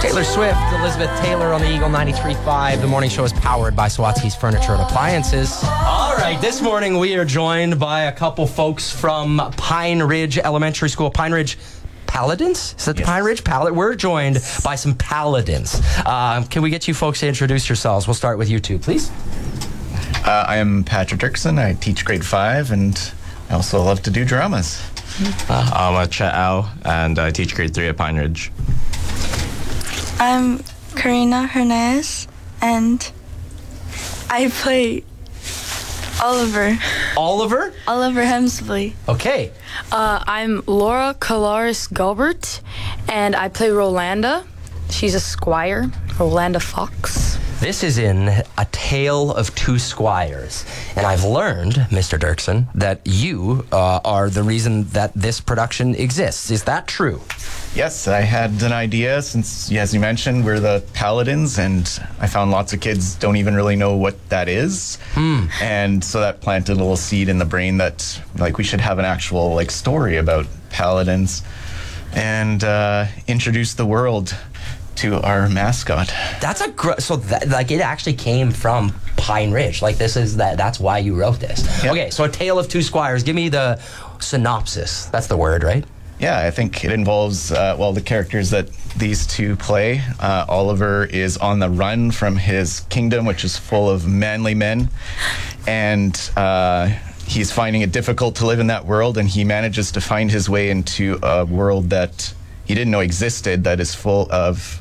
Taylor Swift, Elizabeth Taylor on the Eagle 93.5. The morning show is powered by Sawatsky's Furniture and Appliances. All right, this morning we are joined by a couple folks from Pine Ridge Elementary School. Pine Ridge Paladins? Is that the Pine Ridge Paladins? We're joined by some Paladins. Can we get you folks to introduce yourselves? We'll start with you two, please. I am Patrick Dirksen. I teach grade 5, and I also love to do dramas. I'm Chet Au, and I teach grade 3 at Pine Ridge. I'm Karina Hernandez, and I play Oliver. Oliver? Oliver Hemsley. Okay. I'm Laura Colares Gilbert, and I play Rolanda. She's a squire, Rolanda Fox. This is in A Tale of Two Squires. And I've learned, Mr. Dirksen, that you are the reason that this production exists. Is that true? Yes, I had an idea since, as you mentioned, we're the Paladins, and I found lots of kids don't even really know what that is. And so that planted a little seed in the brain that, like, we should have an actual, like, story about Paladins and introduce the world to our mascot. That's so like it actually came from Pine Ridge. Like this is that's why you wrote this. Yep. Okay, so A Tale of Two Squires. Give me the synopsis. That's the word, right? Yeah, I think it involves, the characters that these two play. Oliver is on the run from his kingdom, which is full of manly men, and he's finding it difficult to live in that world, and he manages to find his way into a world that he didn't know existed, that is full of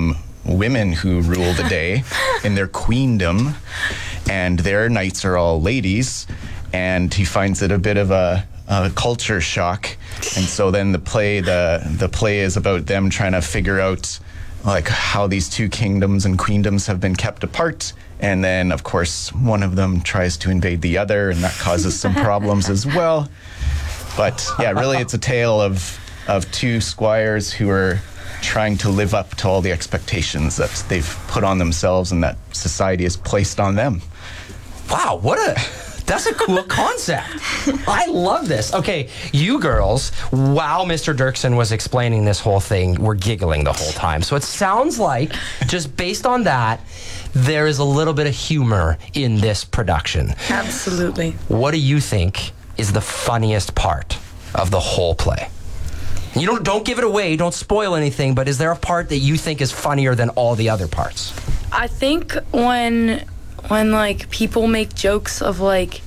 women who rule the day in their queendom, and their knights are all ladies, and he finds it a bit of a culture shock. And so then the play is about them trying to figure out like how these two kingdoms and queendoms have been kept apart, and then of course one of them tries to invade the other, and that causes some problems as well. But yeah, really it's a tale of two squires who are trying to live up to all the expectations that they've put on themselves and that society has placed on them. Wow, that's a cool concept. I love this. Okay, you girls, while Mr. Dirksen was explaining this whole thing, were giggling the whole time. So it sounds like, just based on that, there is a little bit of humor in this production. Absolutely. What do you think is the funniest part of the whole play? You don't give it away, don't spoil anything, but is there a part that you think is funnier than all the other parts? I think when like people make jokes of like